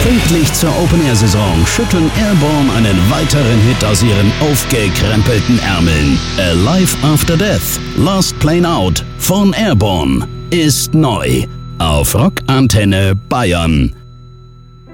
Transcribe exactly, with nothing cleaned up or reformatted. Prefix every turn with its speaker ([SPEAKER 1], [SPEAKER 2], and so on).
[SPEAKER 1] Pünktlich zur Open-Air-Saison schütten Airborne einen weiteren Hit aus ihren aufgekrempelten Ärmeln. Alive After Death, Last Plane Out von Airborne ist neu auf Rock Antenne Bayern.